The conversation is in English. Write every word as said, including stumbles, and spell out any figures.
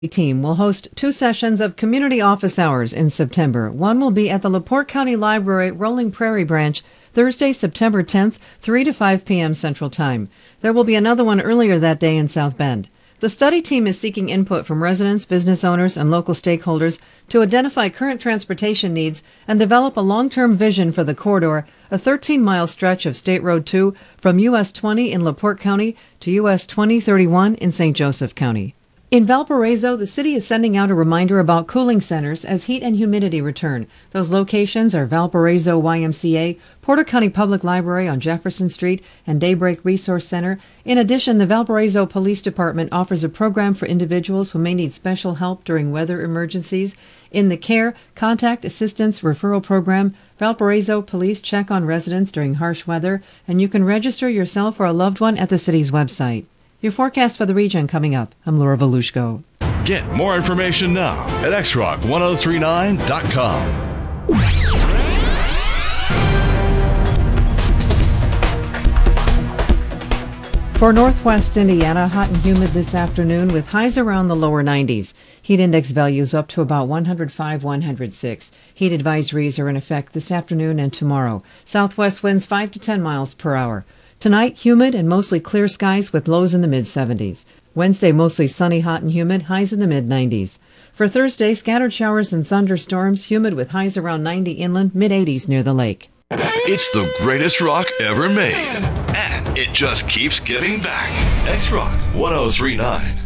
team will host two sessions of community office hours in September. One will be at the LaPorte County Library Rolling Prairie Branch Thursday, September tenth, three to five p.m. Central Time. There will be another one earlier that day in South Bend. The study team is seeking input from residents, business owners, and local stakeholders to identify current transportation needs and develop a long-term vision for the corridor, a thirteen-mile stretch of State Road two from U S twenty in LaPorte County to U S twenty thirty-one in Saint Joseph County. In Valparaiso, the city is sending out a reminder about cooling centers as heat and humidity return. Those locations are Valparaiso Y M C A, Porter County Public Library on Jefferson Street, and Daybreak Resource Center. In addition, the Valparaiso Police Department offers a program for individuals who may need special help during weather emergencies. In the CARE, Contact Assistance Referral Program, Valparaiso Police check on residents during harsh weather, and you can register yourself or a loved one at the city's website. Your forecast for the region coming up. I'm Laura Volushko. Get more information now at x rock ten thirty-nine dot com. For northwest Indiana, hot and humid this afternoon with highs around the lower nineties. Heat index values up to about one hundred five, one hundred six. Heat advisories are in effect this afternoon and tomorrow. Southwest winds five to ten miles per hour. Tonight, humid and mostly clear skies with lows in the mid-seventies. Wednesday, mostly sunny, hot and humid, highs in the mid-nineties. For Thursday, scattered showers and thunderstorms, humid with highs around ninety inland, mid-eighties near the lake. It's the greatest rock ever made, and it just keeps giving back. X Rock ten thirty-nine.